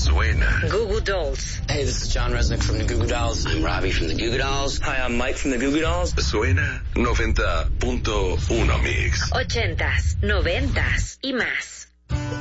Suena. Goo Goo Dolls. Hey, this is John Resnick from the Goo Goo Dolls. I'm Robbie from the Goo Goo Dolls. Hi, I'm Mike from the Goo Goo Dolls. Suena 90.1 Mix. 80s, 90s y más.